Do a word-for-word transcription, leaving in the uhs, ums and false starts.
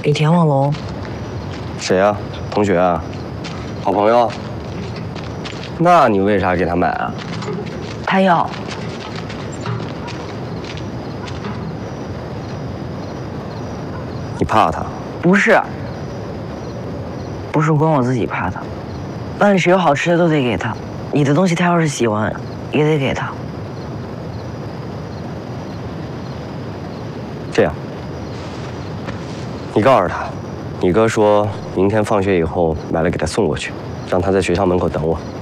给田望龙。 谁呀？同学啊？好朋友？那你为啥给他买啊？ 他要。 你怕他？ 不是。不是光我自己怕他，班里谁有好吃的都得给他。你的东西他要是喜欢，也得给他。 这样，你告诉他，你哥说明天放学以后买了给他送过去，让他在学校门口等我。